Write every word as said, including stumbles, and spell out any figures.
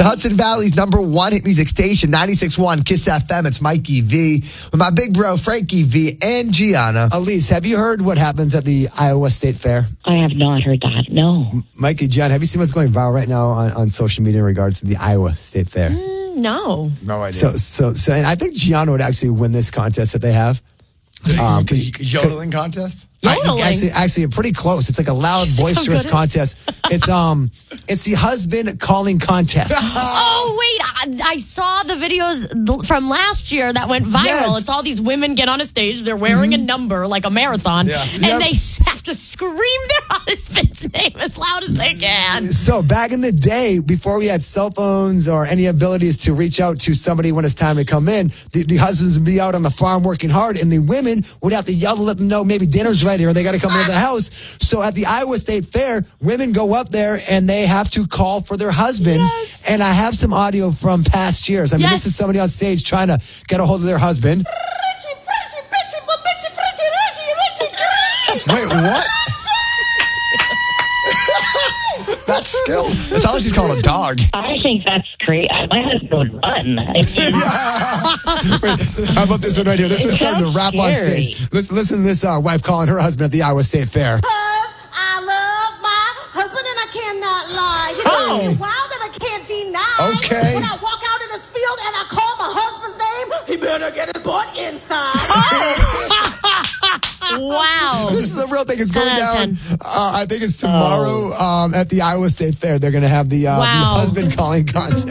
Hudson Valley's number one hit music station, ninety-six point one Kiss F M. It's Mikey V with my big bro, Frankie V, and Gianna. Elise, have you heard what happens at the Iowa State Fair? I have not heard that, no. Mikey, John, have you seen what's going viral right now on, on social media in regards to the Iowa State Fair? Mm, no. No idea. So, so, so, and I think Gianna would actually win this contest that they have. Um, yodeling contest? Yodeling? I, actually, actually, pretty close. It's like a loud, boisterous contest. It's um, it's the husband calling contest. Oh, wait. I, I saw the videos from last year that went viral. Yes. It's all these women get on a stage. They're wearing mm-hmm. a number, like a marathon. Yeah. And Yep. they have to scream their husband's name as loud as they can. So back in the day, before we had cell phones or any abilities to reach out to somebody when it's time to come in, the, the husbands would be out on the farm working hard, and the women would have to yell to let them know maybe dinner's ready or they got to come into the house. So at the Iowa State Fair, women go up there and they have to call for their husbands. Yes. And I have some audio from past years. I mean, Yes. this is somebody on stage trying to get a hold of their husband. Wait, what? That's skill. That's all she's called a dog. I think that's great. My husband would run. I mean, How about this one right here? This It one's starting to sounds rap on scary. stage. Listen, listen to this uh, wife calling her husband at the Iowa State Fair. I love my husband and I cannot lie. You know, Oh. it's wild that I can't deny. Okay. When I walk out in this field and I call my husband's name, he better get his butt inside. Wow. This is a real thing. It's going ten out down. of ten. Uh, I think it's tomorrow um, at the Iowa State Fair. They're going to have the, uh, the Wow. husband calling contest.